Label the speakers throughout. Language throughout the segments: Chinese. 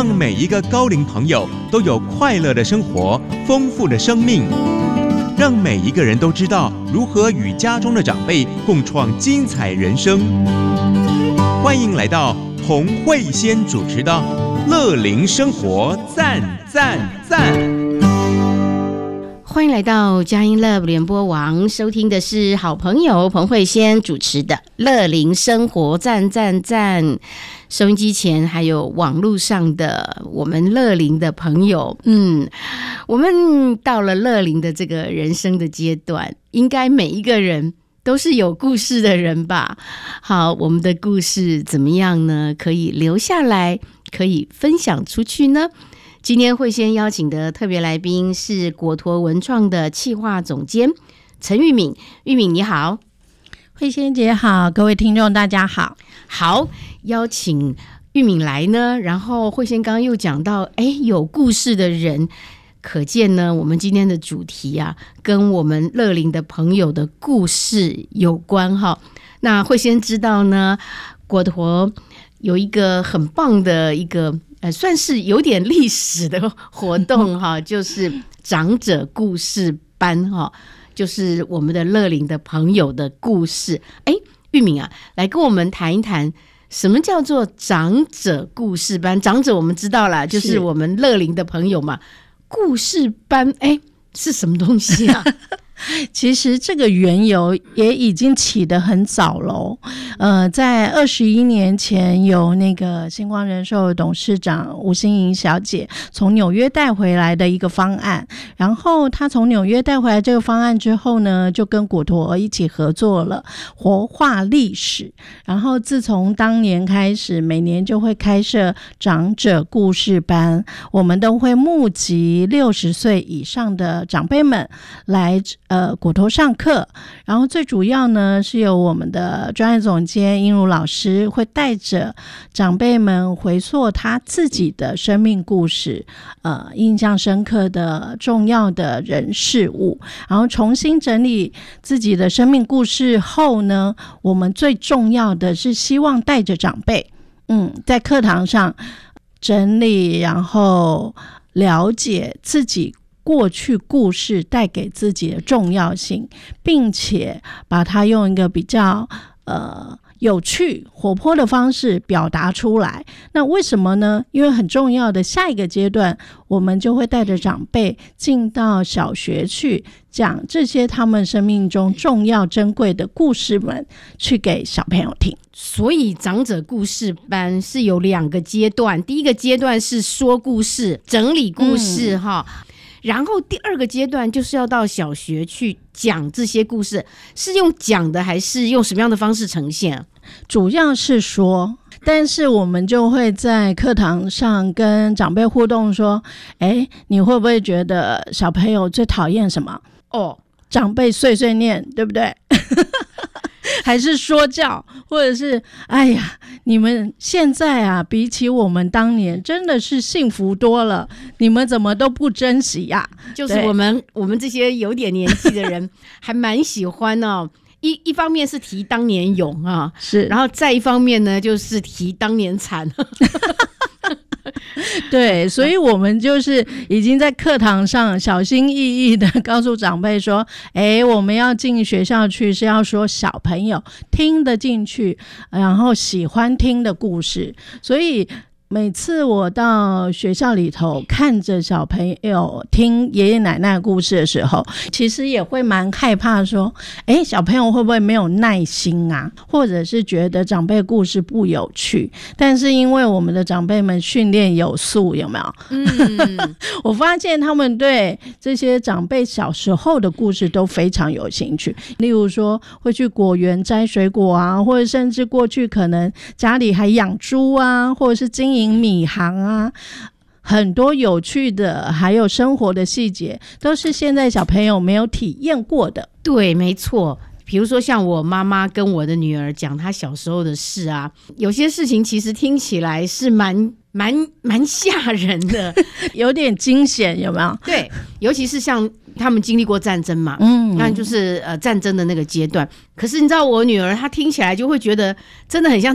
Speaker 1: 让每一个高龄朋友都有快乐的生活，丰富的生命，让每一个人都知道如何与家中的长辈共创精彩人生。欢迎来到洪慧仙主持的乐龄生活赞赞赞。
Speaker 2: 欢迎来到佳音 Love 联播网，收听的是好朋友彭慧仙主持的乐龄生活赞赞赞。收音机前还有网络上的我们乐龄的朋友，我们到了乐龄的这个人生的阶段，应该每一个人都是有故事的人吧。好，我们的故事怎么样呢？可以留下来，可以分享出去呢？今天慧仙邀请的特别来宾是果陀文创的企划总监陈玉敏。玉敏你好。
Speaker 3: 慧仙姐好，各位听众大家好。
Speaker 2: 好，邀请玉敏来呢，然后慧仙刚刚又讲到有故事的人，可见呢我们今天的主题啊跟我们乐龄的朋友的故事有关哈。那慧仙知道呢，果陀有一个很棒的一个算是有点历史的活动哈，就是长者故事班哈，就是我们的乐龄的朋友的故事。玉敏啊，来跟我们谈一谈什么叫做长者故事班。长者我们知道啦，就是我们乐龄的朋友嘛。故事班是什么东西啊？
Speaker 3: 其实这个缘由也已经起得很早咯。在21年前，有那个星光人寿董事长吴欣莹小姐从纽约带回来的一个方案，然后她从纽约带回来这个方案之后呢，就跟果陀一起合作了活化历史，然后自从当年开始，每年就会开设长者故事班，我们都会募集60岁以上的长辈们来果陀上课，然后最主要呢是由我们的专业总监英如老师会带着长辈们回溯他自己的生命故事，印象深刻的重要的人事物，然后重新整理自己的生命故事后呢，我们最重要的是希望带着长辈在课堂上整理，然后了解自己过去故事带给自己的重要性，并且把它用一个比较有趣活泼的方式表达出来。那为什么呢？因为很重要的下一个阶段，我们就会带着长辈进到小学去讲这些他们生命中重要珍贵的故事们去给小朋友听。
Speaker 2: 所以长者故事班是有2个阶段，第一个阶段是说故事整理故事然后第2个阶段就是要到小学去讲这些故事，是用讲的还是用什么样的方式呈现？
Speaker 3: 主要是说，但是我们就会在课堂上跟长辈互动说，你会不会觉得小朋友最讨厌什么？长辈碎碎念，对不对？还是说教，或者是你们现在啊比起我们当年真的是幸福多了，你们怎么都不珍惜呀？
Speaker 2: 就是我们这些有点年纪的人还蛮喜欢一方面是提当年勇啊，是，然后再一方面呢就是提当年惨。
Speaker 3: 对，所以我们就是已经在课堂上小心翼翼的告诉长辈说，我们要进学校去是要说小朋友听得进去，然后喜欢听的故事。所以每次我到学校里头看着小朋友听爷爷奶奶的故事的时候，其实也会蛮害怕说，小朋友会不会没有耐心啊，或者是觉得长辈故事不有趣。但是因为我们的长辈们训练有素，有没有？我发现他们对这些长辈小时候的故事都非常有兴趣，例如说会去果园摘水果啊，或者甚至过去可能家里还养猪啊，或者是经营米行啊，很多有趣的还有生活的细节都是现在小朋友没有体验过的。
Speaker 2: 对，没错。比如说像我妈妈跟我的女儿讲她小时候的事啊，有些事情其实听起来是蛮吓人的，
Speaker 3: 有点惊险，有没有？
Speaker 2: 对，尤其是像他们经历过战争嘛，那就是战争的那个阶段。可是你知道我女儿她听起来就会觉得真的很像在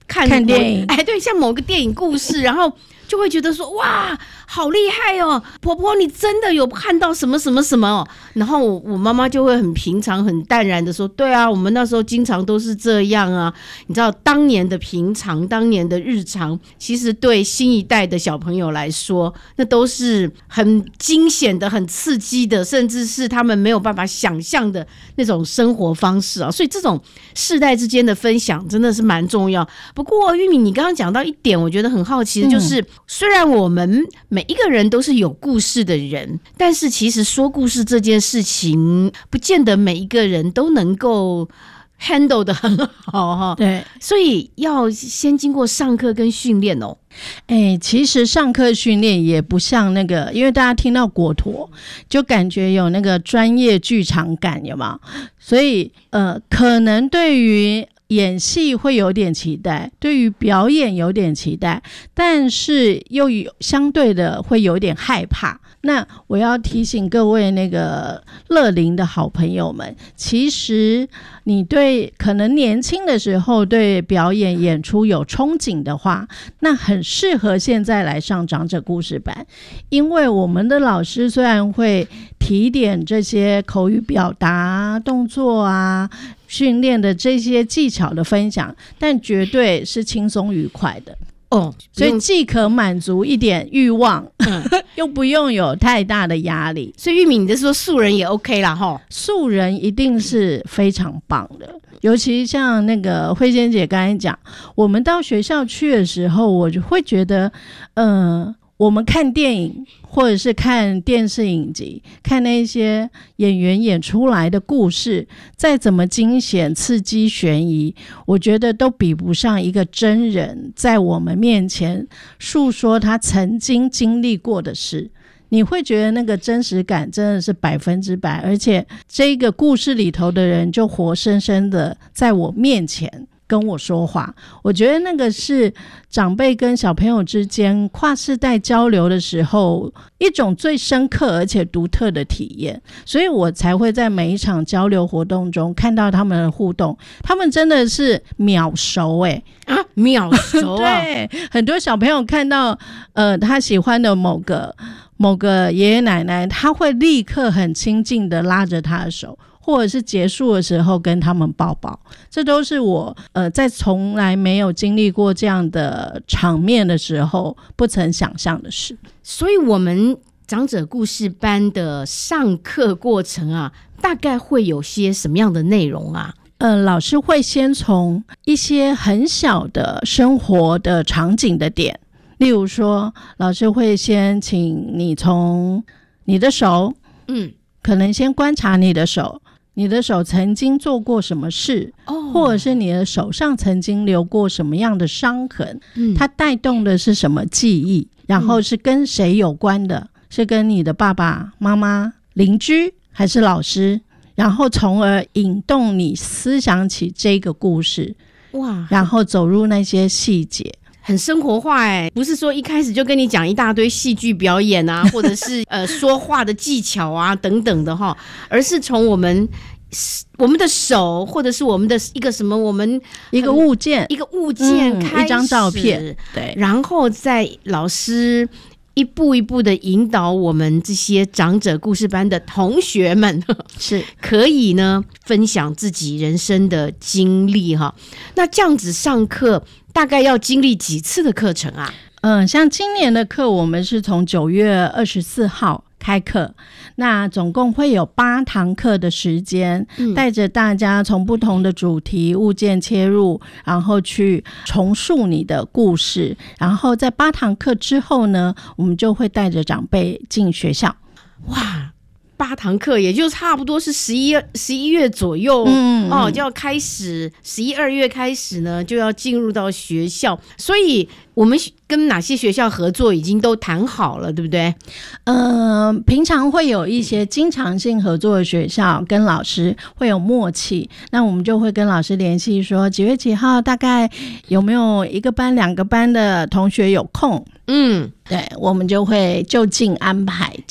Speaker 3: 看电影，
Speaker 2: 对，像某个电影故事，然后就会觉得说哇，好厉害哦，婆婆你真的有看到什么什么什么哦？然后我妈妈就会很平常很淡然的说，对啊，我们那时候经常都是这样啊。你知道当年的平常，当年的日常，其实对新一代的小朋友来说，那都是很惊险的、很刺激的，甚至是他们没有办法想象的那种生活方式啊。所以这种世代之间的分享真的是蛮重要。不过玉米，你刚刚讲到一点，我觉得很好奇的就是，虽然我们每一个人都是有故事的人，但是其实说故事这件事情，不见得每一个人都能够 handle 得很好哈。
Speaker 3: 对，
Speaker 2: 所以要先经过上课跟训练哦。
Speaker 3: 其实上课训练也不像那个，因为大家听到果陀就感觉有那个专业剧场感，有没有？所以可能对于演戏会有点期待，对于表演有点期待，但是又有相对的会有点害怕。那我要提醒各位那个乐龄的好朋友们，其实你对可能年轻的时候对表演演出有憧憬的话，那很适合现在来上长者故事班，因为我们的老师虽然会提点这些口语表达动作啊训练的这些技巧的分享，但绝对是轻松愉快的哦，所以既可满足一点欲望，又不用有太大的压力。
Speaker 2: 所以玉米，你是说素人也 OK 啦齁？
Speaker 3: 素人一定是非常棒的，尤其像那个慧仙姐刚才讲，我们到学校去的时候，我就会觉得，我们看电影或者是看电视影集，看那些演员演出来的故事，再怎么惊险、刺激、悬疑，我觉得都比不上一个真人在我们面前诉说他曾经经历过的事。你会觉得那个真实感真的是100%，而且这个故事里头的人就活生生的在我面前跟我说话。我觉得那个是长辈跟小朋友之间跨世代交流的时候一种最深刻而且独特的体验，所以我才会在每一场交流活动中看到他们的互动，他们真的是秒熟
Speaker 2: 秒熟啊
Speaker 3: 对，很多小朋友看到他喜欢的某个爷爷奶奶，他会立刻很亲近的拉着他的手，或者是结束的时候跟他们抱抱，这都是我在从来没有经历过这样的场面的时候不曾想象的事。
Speaker 2: 所以我们长者故事班的上课过程啊，大概会有些什么样的内容啊？
Speaker 3: 老师会先从一些很小的生活的场景的点，例如说老师会先请你从你的手可能先观察你的手曾经做过什么事，或者是你的手上曾经留过什么样的伤痕，它带动的是什么记忆，然后是跟谁有关的，是跟你的爸爸妈妈、邻居还是老师，然后从而引动你思想起这个故事，哇，然后走入那些细节。
Speaker 2: 很生活化不是说一开始就跟你讲一大堆戏剧表演啊，或者是说话的技巧啊等等的齁，而是从我们的手，或者是我们的一个什么，我们
Speaker 3: 一个物件
Speaker 2: 开始，
Speaker 3: 一张照片，对，
Speaker 2: 然后再老师一步一步的引导我们这些长者故事班的同学们
Speaker 3: 是
Speaker 2: 可以呢分享自己人生的经历哈。那这样子上课大概要经历几次的课程啊？
Speaker 3: 像今年的课我们是从9月24号开课，那总共会有8堂课的时间，带着大家从不同的主题物件切入，然后去重述你的故事，然后在8堂课之后呢，我们就会带着长辈进学校。
Speaker 2: 哇，8堂课也就差不多是11月左右就要开始，11、2月开始呢就要进入到学校，所以我们跟哪些学校合作已经都谈好了，对不对？
Speaker 3: 平常会有一些经常性合作的学校跟老师会有默契，那我们就会跟老师联系说几月几号大概有没有1个班2个班的同学有空，对，我们就会就近安排这样。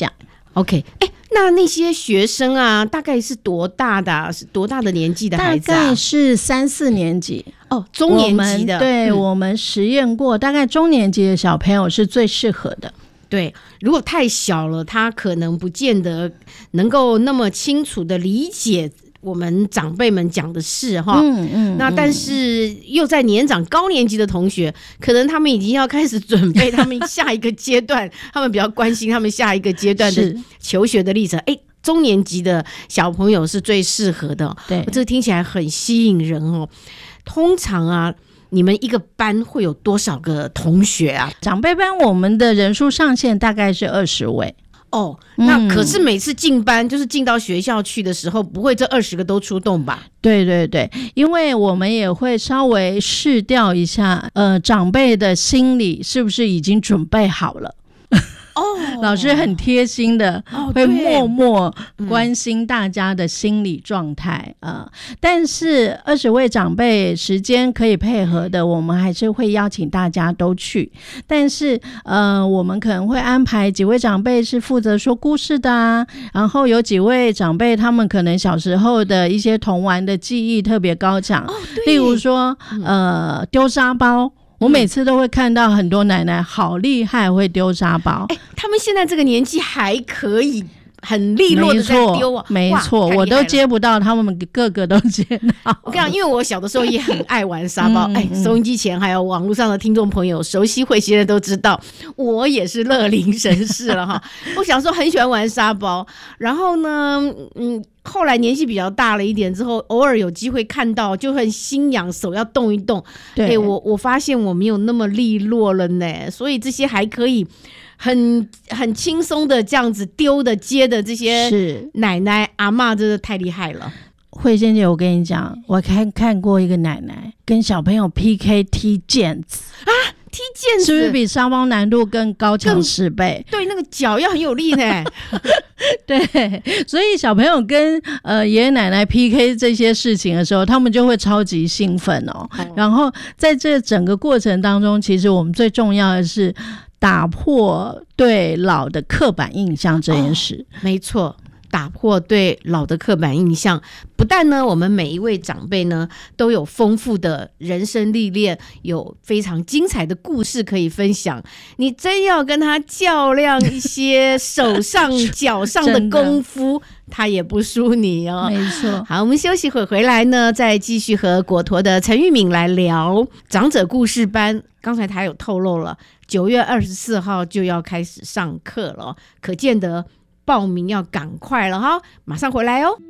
Speaker 2: OK， 那些学生啊，大概是多大的是多大的年纪的孩子啊？
Speaker 3: 大概是3、4年级
Speaker 2: 哦，中年级的。
Speaker 3: 对，我们实验过，大概中年级的小朋友是最适合的。
Speaker 2: 对，如果太小了，他可能不见得能够那么清楚的理解我们长辈们讲的事哈。那但是又在年长高年级的同学，可能他们已经要开始准备他们下一个阶段，他们比较关心他们下一个阶段的求学的历程。中年级的小朋友是最适合的。对，这个听起来很吸引人哦。通常啊，你们一个班会有多少个同学啊？
Speaker 3: 长辈班我们的人数上限大概是20位。
Speaker 2: 那可是每次进班，就是进到学校去的时候，不会这20个都出动吧？
Speaker 3: 对对对，因为我们也会稍微试调一下，长辈的心理是不是已经准备好了。老师很贴心的会默默关心大家的心理状态但是20位长辈时间可以配合的，我们还是会邀请大家都去。但是我们可能会安排几位长辈是负责说故事的啊，然后有几位长辈他们可能小时候的一些童玩的记忆特别高强，例如说丢沙包。我每次都会看到很多奶奶好厉害，会丢沙包。
Speaker 2: 他们现在这个年纪还可以很利落的在丢啊，
Speaker 3: 没错，我都接不到，他们个个都接到。
Speaker 2: 我跟你讲，因为我小的时候也很爱玩沙包，收音机前还有网络上的听众朋友，熟悉慧熙的都知道，我也是乐龄神士了哈。我小时候很喜欢玩沙包，然后呢，后来年纪比较大了一点之后，偶尔有机会看到，就很心痒，手要动一动。对，我发现我没有那么利落了呢，所以这些还可以很轻松的这样子丢的接的这些奶奶阿嬷，真的太厉害了。
Speaker 3: 慧仙姐，我跟你讲，我看过一个奶奶跟小朋友 PK 踢毽子啊，
Speaker 2: 踢毽子
Speaker 3: 是不是比沙包难度更高强10倍？
Speaker 2: 对，那个脚要很有力呢。
Speaker 3: 对，所以小朋友跟爷爷奶奶 PK 这些事情的时候，他们就会超级兴奋然后在这整个过程当中，其实我们最重要的是打破对老的刻板印象这件事。
Speaker 2: 没错，打破对老的刻板印象，不但呢我们每一位长辈呢都有丰富的人生历练，有非常精彩的故事可以分享，你真要跟他较量一些手上脚上的功夫他也不输你哦。
Speaker 3: 没错。
Speaker 2: 好，我们休息会回来呢，再继续和果陀的陈玉敏来聊长者故事班。刚才他有透露了9月24号就要开始上课了，可见得报名要赶快了哈，马上回来哦。